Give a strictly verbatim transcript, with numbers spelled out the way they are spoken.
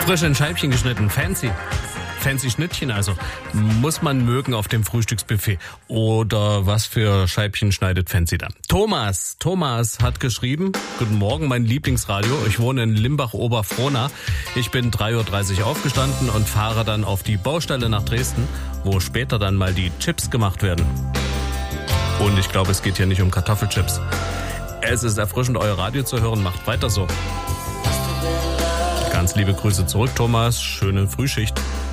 Frisch in Scheibchen geschnitten, fancy. Fancy Schnittchen also. Muss man mögen auf dem Frühstücksbuffet. Oder was für Scheibchen schneidet Fancy dann? Thomas, Thomas hat geschrieben: Guten Morgen, mein Lieblingsradio. Ich wohne in Limbach-Oberfrohna. Ich bin drei Uhr dreißig aufgestanden und fahre dann auf die Baustelle nach Dresden, wo später dann mal die Chips gemacht werden. Und ich glaube, es geht hier nicht um Kartoffelchips. Es ist erfrischend, euer Radio zu hören. Macht weiter so. Ganz liebe Grüße zurück, Thomas. Schöne Frühschicht.